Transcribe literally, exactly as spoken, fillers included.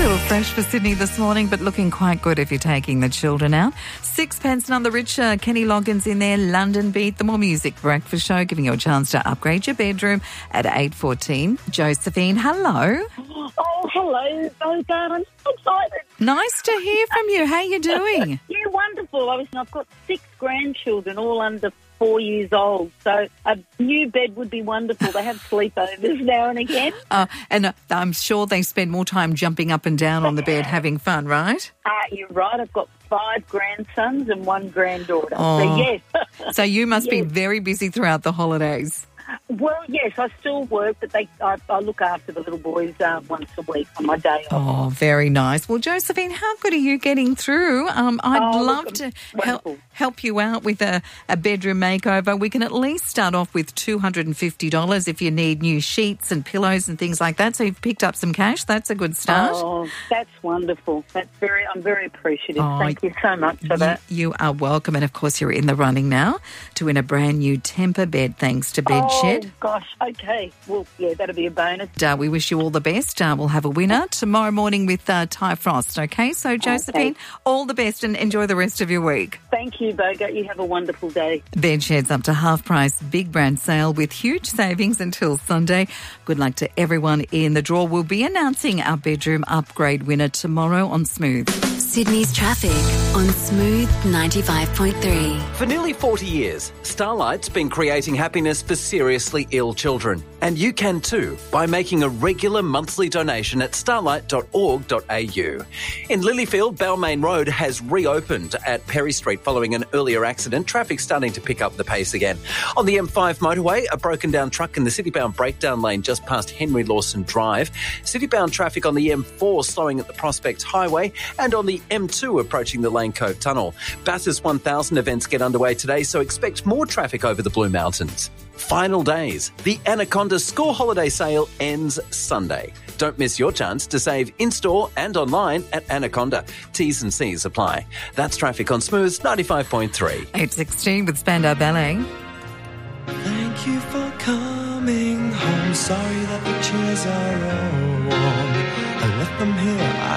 Still fresh for Sydney this morning, but looking quite good if you're taking the children out. Sixpence none the richer. Kenny Loggins in there. London Beat, the More Music Breakfast Show, giving you a chance to upgrade your bedroom at eight fourteen. Josephine, hello. Oh, hello, Bogart. I'm so excited. Nice to hear from you. How you doing? Yeah, wonderful. I was, I've got six grandchildren, all under four years old, so a new bed would be wonderful. They have sleepovers now and again. Uh, and uh, I'm sure they spend more time jumping up and down on the bed having fun, right? Uh, you're right. I've got five grandsons and one granddaughter. Oh. So, yes. So you must be Yes. very busy throughout the holidays. Well, yes, I still work, but they I, I look after the little boys uh, once a week on my day off. Oh, very nice. Well, Josephine, how good are you getting through? Um, I'd Oh, look, love I'm to help, wonderful. help you out with a, a bedroom makeover. We can at least start off with two hundred fifty dollars if you need new sheets and pillows and things like that. So you've picked up some cash. That's a good start. Oh, that's wonderful. That's very. I'm very appreciative. Oh, Thank you so much for You, that. you are welcome. And, of course, you're in the running now to win a brand new Temper bed thanks to Bedshed. Oh, gosh. Okay. Well, yeah, that'll be a bonus. Uh, we wish you all the best. Uh, we'll have a winner tomorrow morning with uh, Ty Frost, okay? So, Josephine, Okay. all the best and enjoy the rest of your week. Thank you, Bogart. You have a wonderful day. Bedshed's up to half price, big brand sale with huge savings until Sunday. Good luck to everyone in the draw. We'll be announcing our bedroom upgrade winner tomorrow on Smooth. Sydney's traffic on Smooth ninety-five point three. For nearly forty years, Starlight's been creating happiness for seriously ill children. And you can too by making a regular monthly donation at starlight dot org dot a u. In Lilyfield, Balmain Road has reopened at Perry Street following an earlier accident. Traffic's starting to pick up the pace again. On the M five motorway, a broken down truck in the city-bound breakdown lane just past Henry Lawson Drive. City-bound traffic on the M four slowing at the Prospect Highway and on the M two approaching the Lane Cove Tunnel. Bathurst one thousand events get underway today, so expect more traffic over the Blue Mountains. Final days. The Anaconda School Holiday Sale ends Sunday. Don't miss your chance to save in-store and online at Anaconda. T's and C's apply. That's traffic on Smooth ninety-five point three. eight sixteen with Spandau Ballet. Thank you for coming home. Sorry that the chairs are all warm. I left them here.